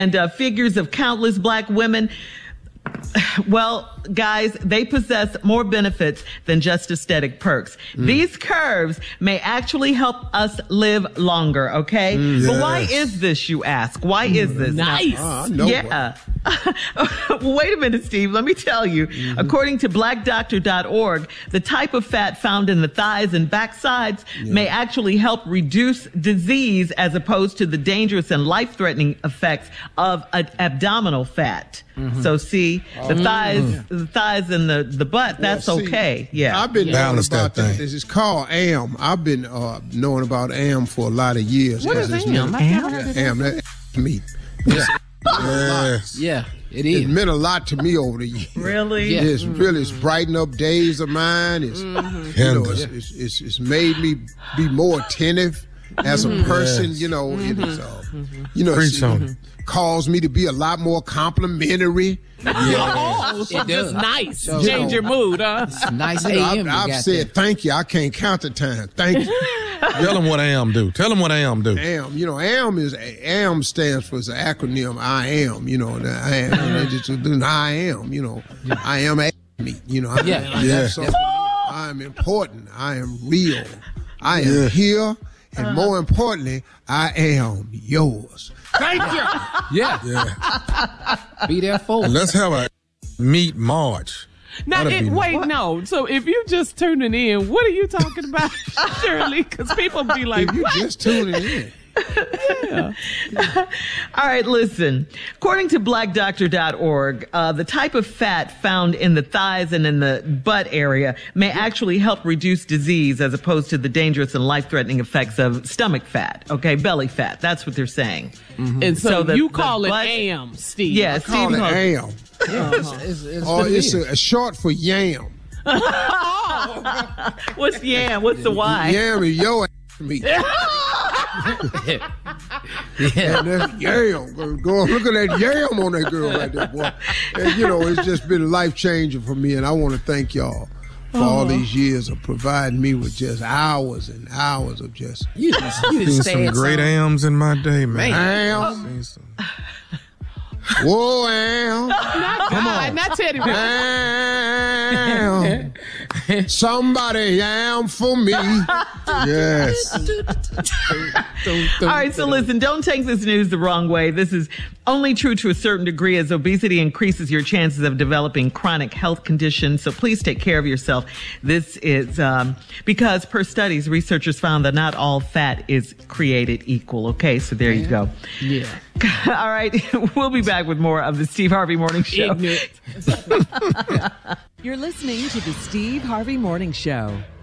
and figures of countless black women. Well, guys, they possess more benefits than just aesthetic perks. These curves may actually help us live longer, okay? Yes. But why is this, you ask? Why is this? Nice. Yeah. Wait a minute, Steve. Let me tell you. According to blackdoctor.org, the type of fat found in the thighs and backsides may actually help reduce disease as opposed to the dangerous and life-threatening effects of abdominal fat. So see, the thighs and the butt, that's okay. Yeah. I've been knowing about that. This is called AM. I've been knowing about AM for a lot of years. What is AM? AM, that's meat. Yeah, it is. It meant a lot to me over the years. Really? Yeah. It's brightened up days of mine. It's it's made me be more attentive as a person. You know, it is. It caused me to be a lot more complimentary. Oh, It does. nice. So, Change your mood, huh? It's nice AM. I've said thank you. I can't count the time. Thank you. Tell them what AM do. Tell them what AM do. AM, AM stands for the acronym I am. I am. I am me. I am important. I am real. I am here, and more importantly, I am yours. Thank you. Yeah. Be there for And let's have a meat march. Now, no. So if you just tuning in, what are you talking about, Shirley? Because people be like, if you just tuning in. Yeah. All right, listen. According to blackdoctor.org, the type of fat found in the thighs and in the butt area may actually help reduce disease as opposed to the dangerous and life-threatening effects of stomach fat, okay, belly fat. That's what they're saying. And so you the call it butt, AM, Steve. Yeah, I call it AM. It's a short for yam. What's yam? What's the Y? Yam is your meat. And that's yam. Go look at that yam on that girl right there, boy. And, it's just been life changing for me, and I want to thank y'all for all these years of providing me with just hours and hours of just. You Seen some great AMs in my day, man. Am. Whoa, Am. Come on. Not Teddy. Am. Somebody am for me. Yes. All right, so listen, don't take this news the wrong way. This is only true to a certain degree, as obesity increases your chances of developing chronic health conditions. So please take care of yourself. This is because per studies, researchers found that not all fat is created equal. Okay, so there you go. Yeah. All right, we'll be back with more of the Steve Harvey Morning Show. Ignorant. You're listening to the Steve Harvey Morning Show.